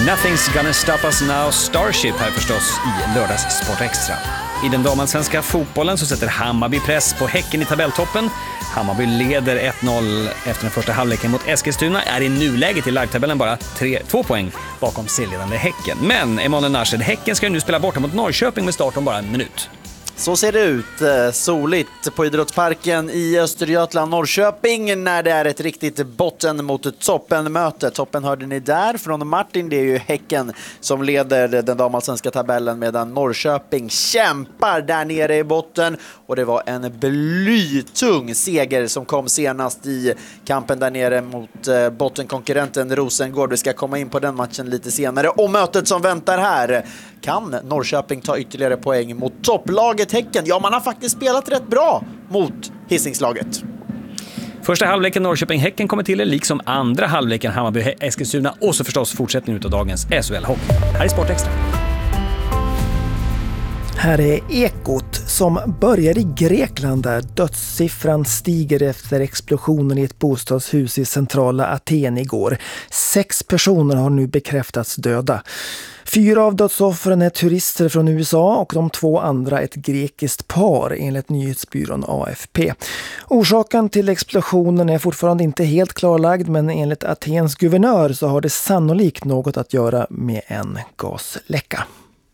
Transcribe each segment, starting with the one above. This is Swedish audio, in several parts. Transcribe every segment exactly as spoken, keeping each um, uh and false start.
Nothing's gonna stop us now, Starship här förstås i lördags Sport Extra. I den damallsvenska fotbollen så sätter Hammarby press på Häcken i tabelltoppen. Hammarby leder ett noll efter den första halvleken mot Eskilstuna, är i nuläget i live-tabellen bara tre, två poäng bakom serieledande Häcken. Men Emanuel Narshed, Häcken ska ju nu spela borta mot Norrköping med start om bara en minut. Så ser det ut, soligt på Idrottsparken i Östergötland, Norrköping, när det är ett riktigt botten mot toppen-möte. Toppen hörde ni där från Martin, det är ju Häcken som leder den damallsvenska tabellen medan Norrköping kämpar där nere i botten. Och det var en blytung seger som kom senast i kampen där nere mot bottenkonkurrenten Rosengård. Vi ska komma in på den matchen lite senare. Och mötet som väntar här, kan Norrköping ta ytterligare poäng mot topplaget Häcken? Ja, man har faktiskt spelat rätt bra mot Hisingslaget. Första halvleken Norrköping-Häcken kommer till er, liksom andra halvleken Hammarby-Eskilstuna och så förstås fortsättning av dagens S H L-hockey. Här är Sport Extra. Här är Ekot som börjar i Grekland där dödssiffran stiger efter explosionen i ett bostadshus i centrala Aten igår. Sex personer har nu bekräftats döda. Fyra av dödsoffren är turister från U S A och de två andra ett grekiskt par enligt nyhetsbyrån A F P. Orsaken till explosionen är fortfarande inte helt klarlagd, men enligt Atens guvernör så har det sannolikt något att göra med en gasläcka.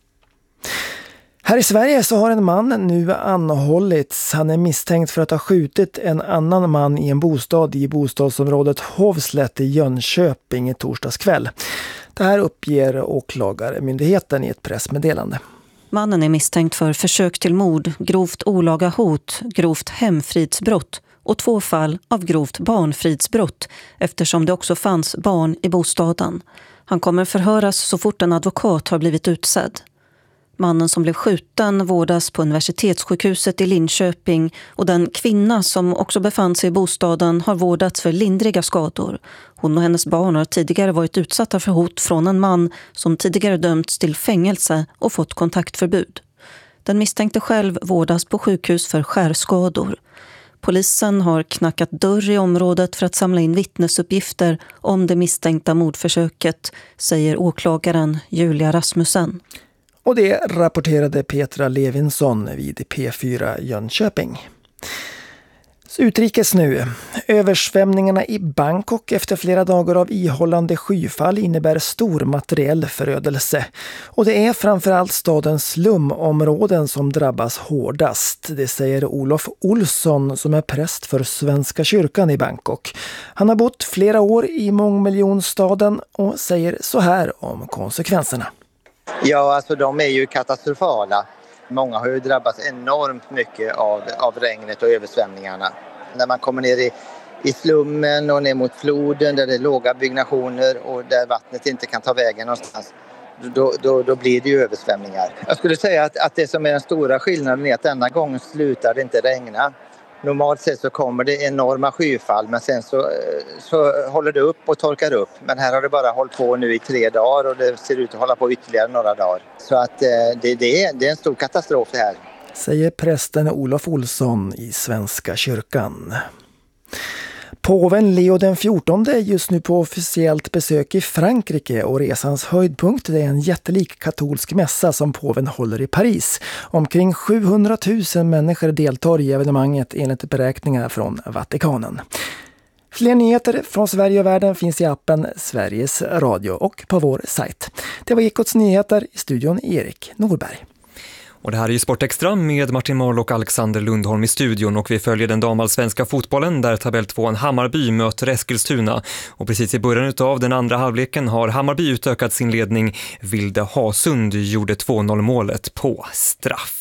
Här i Sverige så har en man nu anhållits. Han är misstänkt för att ha skjutit en annan man i en bostad i bostadsområdet Hovslätt i Jönköping i torsdags kväll. Det här uppger åklagarmyndigheten i ett pressmeddelande. Mannen är misstänkt för försök till mord, grovt olaga hot, grovt hemfridsbrott och två fall av grovt barnfridsbrott eftersom det också fanns barn i bostaden. Han kommer förhöras så fort en advokat har blivit utsedd. Mannen som blev skjuten vårdas på universitetssjukhuset i Linköping och den kvinna som också befann sig i bostaden har vårdats för lindriga skador. Hon och hennes barn har tidigare varit utsatta för hot från en man som tidigare dömts till fängelse och fått kontaktförbud. Den misstänkte själv vårdas på sjukhus för skärskador. Polisen har knackat dörr i området för att samla in vittnesuppgifter om det misstänkta mordförsöket, säger åklagaren Julia Rasmussen. Och det rapporterade Petra Levinsson vid P fyra Jönköping. Så utrikes nu. Översvämningarna i Bangkok efter flera dagar av ihållande skyfall innebär stor materiell förödelse. Och det är framförallt stadens slumområden som drabbas hårdast. Det säger Olof Olsson som är präst för Svenska kyrkan i Bangkok. Han har bott flera år i mångmiljonstaden och säger så här om konsekvenserna. Ja, alltså de är ju katastrofala. Många har ju drabbats enormt mycket av, av regnet och översvämningarna. När man kommer ner i, i slummen och ner mot floden där det är låga byggnationer och där vattnet inte kan ta vägen någonstans, då, då, då blir det ju översvämningar. Jag skulle säga att, att det som är den stora skillnaden är att denna gång slutar det inte regna. Normalt sett så kommer det enorma skyfall men sen så, så håller det upp och torkar upp. Men här har det bara hållit på nu i tre dagar och det ser ut att hålla på ytterligare några dagar. Så att det, det, är, det är en stor katastrof det här. Säger prästen Olof Olsson i Svenska kyrkan. Påven Leo den fjortonde är just nu på officiellt besök i Frankrike och resans höjdpunkt är en jättelik katolsk mässa som påven håller i Paris. Omkring sjuhundratusen människor deltar i evenemanget enligt beräkningar från Vatikanen. Fler nyheter från Sverige och världen finns i appen Sveriges Radio och på vår sajt. Det var Ekots nyheter, i studion Erik Norberg. Och det här är ju Sport Extra med Martin Marl och Alexander Lundholm i studion och vi följer den damallsvenska fotbollen där tabelltvåan Hammarby möter Eskilstuna. Och precis i början av den andra halvleken har Hammarby utökat sin ledning. Vilde Hasund gjorde två noll målet på straff.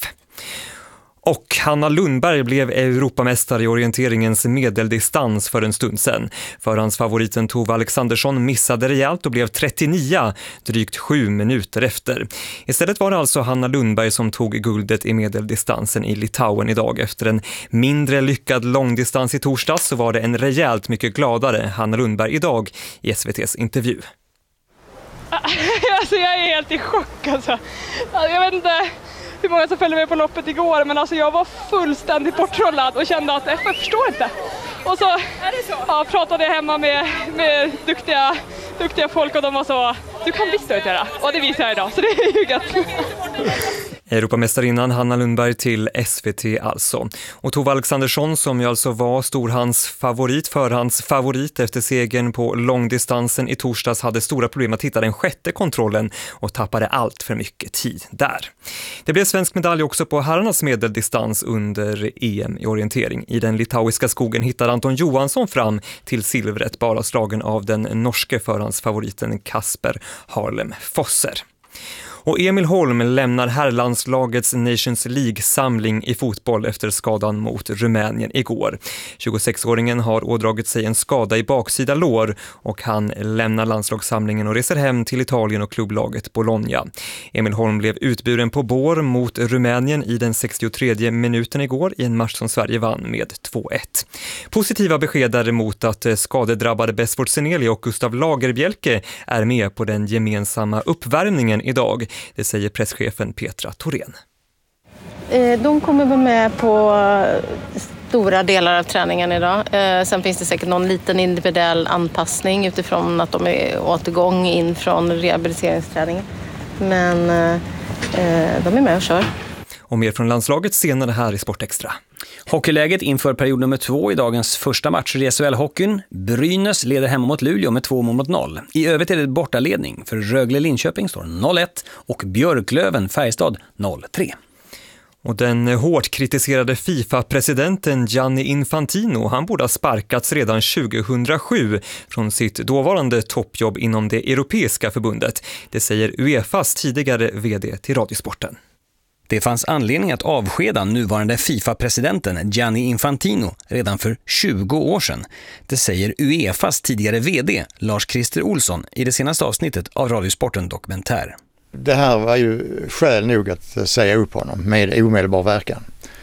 Och Hanna Lundberg blev Europamästare i orienteringens medeldistans för en stund sedan. Förhandsfavoriten Tove Alexandersson missade rejält och blev trettionio, drygt sju minuter efter. Istället var det alltså Hanna Lundberg som tog guldet i medeldistansen i Litauen idag. Efter en mindre lyckad långdistans i torsdags så var det en rejält mycket gladare Hanna Lundberg idag i S V T:s intervju. Alltså jag är helt i chock alltså. Jag vet inte hur många som följde med på loppet igår, men alltså jag var fullständigt borttrollad och kände att jag förstår inte. Och så, ja, pratade jag hemma med, med duktiga duktiga folk och de var så, du kan visst göra. Och det visar jag idag, så det är ju gött. Europamästarinnan Hanna Lundberg till S V T alltså. Och Tove Alexandersson, som ju alltså var storhands favorit, förhands favorit efter segern på långdistansen i torsdags, hade stora problem att hitta den sjätte kontrollen och tappade allt för mycket tid där. Det blev svensk medalj också på herrarnas medeldistans under E M i orientering. I den litauiska skogen hittade Anton Johansson fram till silvret, bara slagen av den norske förhandsfavoriten Kasper Harlem Fosser. Och Emil Holm lämnar herrlandslagets Nations League-samling i fotboll efter skadan mot Rumänien igår. tjugosexåringen har ådragit sig en skada i baksida lår och han lämnar landslagssamlingen och reser hem till Italien och klubblaget Bologna. Emil Holm blev utburen på bår mot Rumänien i den sextiotredje minuten igår i en match som Sverige vann med två ett. Positiva besked däremot att skadedrabbade Besford Seneli och Gustav Lagerbjälke är med på den gemensamma uppvärmningen idag. Det säger presschefen Petra Thorén. De kommer vara med på stora delar av träningen idag. Sen finns det säkert någon liten individuell anpassning utifrån att de är återgång in från rehabiliteringsträningen. Men de är med och kör. Och mer från landslaget senare här i Sportextra. Hockeyläget inför period nummer två i dagens första match i S H L-hockeyn. Brynäs leder hemma mot Luleå med två mål mot noll. I övrigt är det bortaledning för Rögle-Linköping står noll ett och Björklöven-Färjestad noll tre. Och den hårt kritiserade FIFA-presidenten Gianni Infantino, han borde ha sparkats redan tjugohundrasju från sitt dåvarande toppjobb inom det europeiska förbundet. Det säger UEFAs tidigare vd till Radiosporten. Det fanns anledning att avskeda nuvarande FIFA-presidenten Gianni Infantino redan för tjugo år sedan. Det säger UEFAs tidigare vd Lars-Christer Olsson i det senaste avsnittet av Radiosporten Dokumentär. Det här var ju skäl nog att säga upp honom med omedelbar verkan.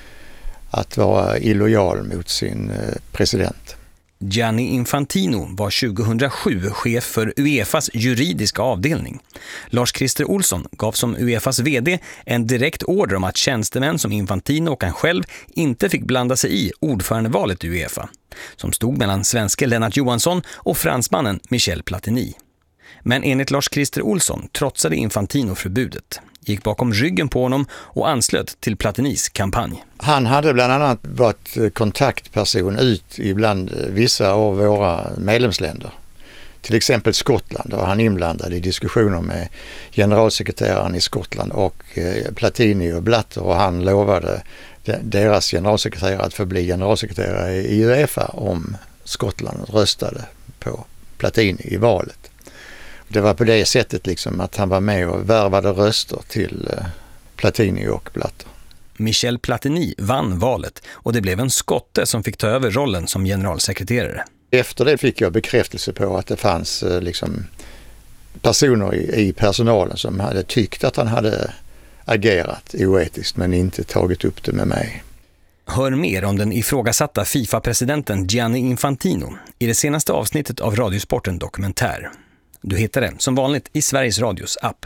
Att vara illojal mot sin president. Gianni Infantino var tjugohundrasju chef för UEFAs juridiska avdelning. Lars-Christer Olsson gav som UEFAs vd en direkt order om att tjänstemän som Infantino och han själv inte fick blanda sig i ordförandevalet i UEFA, som stod mellan svenske Lennart Johansson och fransmannen Michel Platini. Men enligt Lars-Christer Olsson trotsade Infantino förbudet, gick bakom ryggen på honom och anslöt till Platinis kampanj. Han hade bland annat varit kontaktperson ut ibland vissa av våra medlemsländer. Till exempel Skottland, där han inblandad i diskussioner med generalsekreteraren i Skottland och Platini och Blatter, och han lovade deras generalsekreterare att få bli generalsekreterare i UEFA om Skottland röstade på Platini i valet. Det var på det sättet liksom att han var med och värvade röster till Platini och Blatter. Michel Platini vann valet och det blev en skotte som fick ta över rollen som generalsekreterare. Efter det fick jag bekräftelse på att det fanns liksom personer i, i personalen som hade tyckt att han hade agerat oetiskt men inte tagit upp det med mig. Hör mer om den ifrågasatta FIFA-presidenten Gianni Infantino i det senaste avsnittet av Radiosporten Dokumentär. Du hittar den som vanligt i Sveriges Radios app.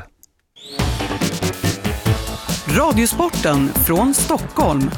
Radiosporten från Stockholm.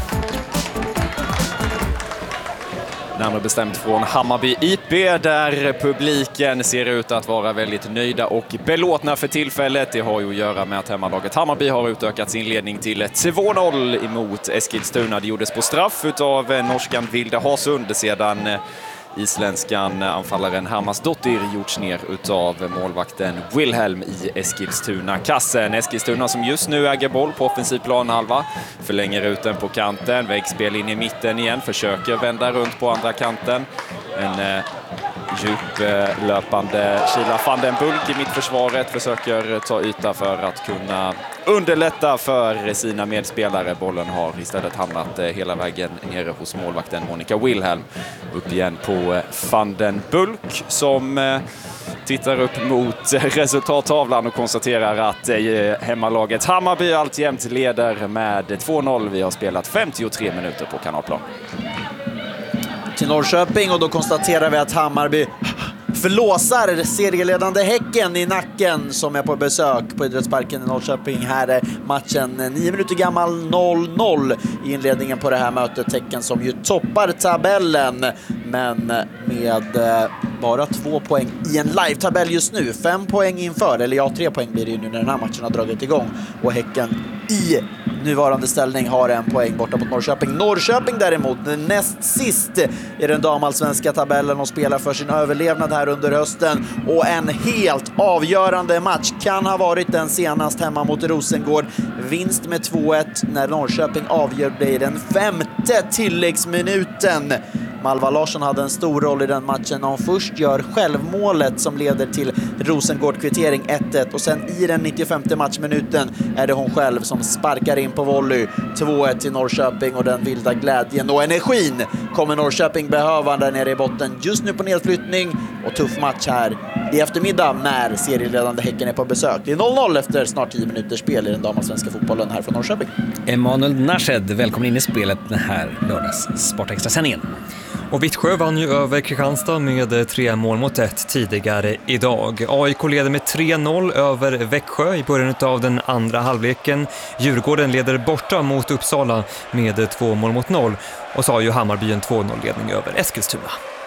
Närmare bestämt från Hammarby I P, där publiken ser ut att vara väldigt nöjda och belåtna för tillfället. Det har ju att göra med att hemmalaget Hammarby har utökat sin ledning till två noll emot Eskilstuna. Det gjordes på straff utav norskan Vilde Hasund sedan isländskan anfallaren Hammarsdottir gjorts ner utav målvakten Wilhelm i Eskilstuna-kassen. Eskilstuna som just nu äger boll på offensiv planhalva, förlänger ut den på kanten, väggspel in i mitten igen, försöker vända runt på andra kanten. En eh, djuplöpande Kila van den Bulk i mittförsvaret försöker ta yta för att kunna underlätta för sina medspelare. Bollen har istället hamnat eh, hela vägen nere hos målvakten Monica Wilhelm. Upp igen på van den Bulk som eh, tittar upp mot resultattavlan och konstaterar att eh, hemmalaget Hammarby alltjämt leder med två noll. Vi har spelat femtiotre minuter på Kanalplan. Till Norrköping, och då konstaterar vi att Hammarby flåsar serieledande Häcken i nacken som är på besök på Idrottsparken i Norrköping. Här är matchen nio minuter gammal, noll noll i inledningen på det här mötet. Häcken som ju toppar tabellen, men med bara två poäng i en live-tabell just nu. Fem poäng inför, eller ja, tre poäng blir det ju nu när den här matchen har dragit igång. Och Häcken i nuvarande ställning har en poäng borta mot Norrköping. Norrköping däremot näst sist i den damallsvenska tabellen och spelar för sin överlevnad här under hösten. Och en helt avgörande match kan ha varit den senast hemma mot Rosengård. Vinst med två ett när Norrköping avgjorde i den femte tilläggsminuten. Malva Larsson hade en stor roll i den matchen när hon först gör självmålet som leder till Rosengård-kvittering ett ett och sen i den nittiofemte matchminuten är det hon själv som sparkar in på volley två ett till Norrköping, och den vilda glädjen och energin kommer Norrköping behöva där nere i botten just nu på nedflyttning, och tuff match här i eftermiddag när serieledande Häcken är på besök. Det är noll noll efter snart tio minuters spel i den damallsvenska fotbollen här från Norrköping. Emanuel Nashed, välkommen in i spelet den här lördags Sportextra-sändningen. Och Vittsjö vann ju över Kristianstad med tre mål mot ett tidigare idag. A I K leder med tre noll över Växjö i början av den andra halvleken. Djurgården leder borta mot Uppsala med två mål mot noll. Och så har ju Hammarby en två noll-ledning över Eskilstuna.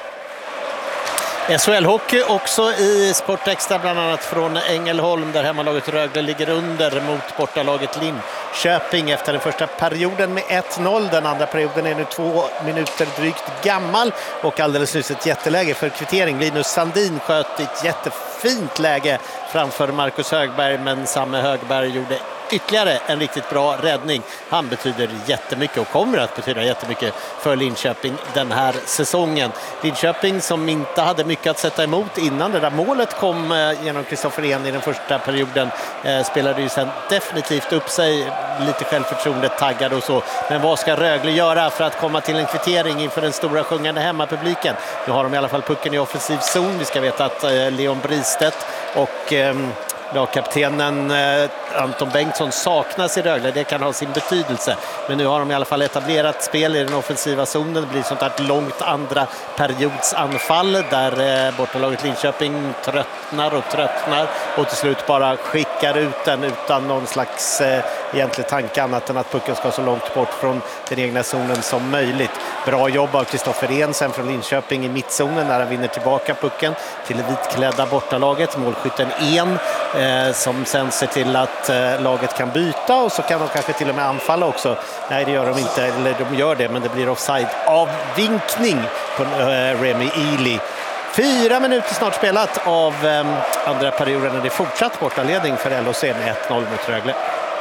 S H L-hockey också i Sportextra, bland annat från Ängelholm där hemmalaget Rögle ligger under mot bortalaget Linköping efter den första perioden med ett noll. Den andra perioden är nu två minuter drygt gammal och alldeles nyss ett jätteläge för kvittering. Linus Sandin sköt i ett jättefint läge framför Marcus Högberg, men Samme Högberg gjorde ytterligare en riktigt bra räddning. Han betyder jättemycket och kommer att betyda jättemycket för Linköping den här säsongen. Linköping som inte hade mycket att sätta emot innan det där målet kom genom Kristoffer Ehn i den första perioden, eh, spelade ju sen definitivt upp sig, lite självförtroende, taggad och så. Men vad ska Rögle göra för att komma till en kvittering inför den stora sjungande hemmapubliken? Nu har de i alla fall pucken i offensiv zon. Vi ska veta att eh, Leon Bristedt och eh, lagkaptenen eh, Anton Bengtsson saknas i Rögle. Det kan ha sin betydelse. Men nu har de i alla fall etablerat spel i den offensiva zonen. Det blir sånt här långt andra periodsanfall där eh, bortalaget Linköping tröttnar och tröttnar och till slut bara skickar ut den utan någon slags eh, egentlig tanke annat än att pucken ska så långt bort från den egna zonen som möjligt. Bra jobb av Kristoffer Ehn sen från Linköping i mittzonen när han vinner tillbaka pucken till det vitklädda bortalaget. Målskytten Ehn eh, som sen ser till att eh, laget kan byta, och så kan de kanske till och med anfalla också. Nej, det gör de inte, eller de gör det, men det blir offside av vinkning på eh, Remy Ely. Fyra minuter snart spelat av eh, andra perioden, och det är fortsatt bortaledning för L H C med ett noll mot Rögle.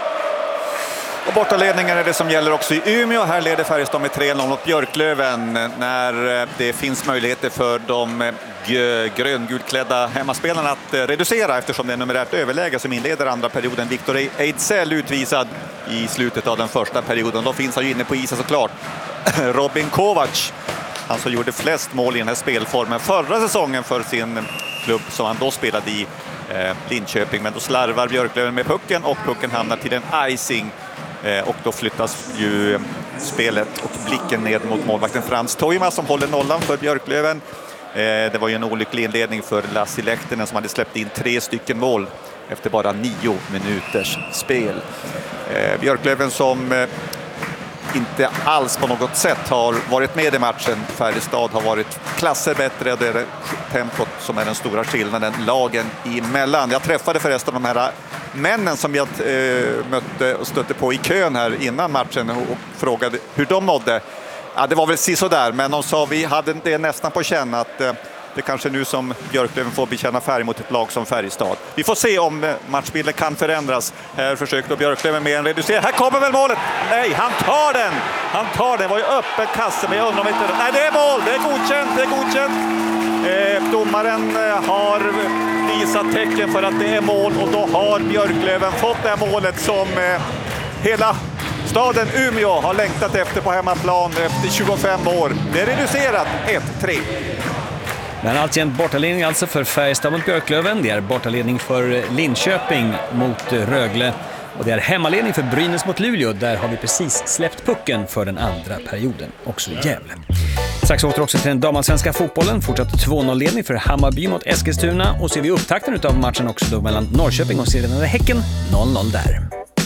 Och bortaledningen är det som gäller också i Umeå. Här leder Färjestad med tre noll mot Björklöven när det finns möjligheter för de gröngulklädda hemmaspelarna att reducera, eftersom det är numerärt överläge som inleder andra perioden. Viktor Ejdsell utvisad i slutet av den första perioden. Då finns han ju inne på isen såklart. Robin Kovac, han som gjorde flest mål i den här spelformen förra säsongen för sin klubb som han då spelade i, eh, Linköping. Men då slarvar Björklöven med pucken och pucken hamnar till en icing. Och då flyttas ju spelet och blicken ned mot målvakten Frans Toima som håller nollan för Björklöven. Det var ju en olycklig inledning för Lassi Lehtinen som hade släppt in tre stycken mål efter bara nio minuters spel. Björklöven som inte alls på något sätt har varit med i matchen. Färjestad har varit klasser bättre, och det är tempot som är den stora skillnaden lagen emellan. Jag träffade förresten de här männen som jag eh, mötte och stötte på i kön här innan matchen och frågade hur de mådde. Ja, det var väl sådär, men de sa vi hade det nästan på känn att eh, det kanske nu som Björklöven får bekänna färg mot ett lag som Färjestad. Vi får se om matchbilden kan förändras. Här försökte Björklöven med en reducering. Här kommer väl målet! Nej, han tar den! Han tar den, det var ju öppen kasse, men jag undrar om inte... Nej, det är mål! Det är godkänt, det är godkänt! Eh, domaren har visat tecken för att det är mål, och då har Björklöven fått det här målet som eh, hela staden Umeå har längtat efter på hemmaplan efter tjugofem år. Det är reducerat ett tre. Men alltjämt bortaledning alltså för Färjestad mot Björklöven. Det är bortaledning för Linköping mot Rögle. Och det är hemmaledning för Brynäs mot Luleå. Där har vi precis släppt pucken för den andra perioden. Också i Gävle. Strax åter också till den damallsvenska fotbollen. Fortsatt två noll-ledning för Hammarby mot Eskilstuna. Och ser vi upptakten av matchen också då mellan Norrköping och serieledande Häcken. noll noll där.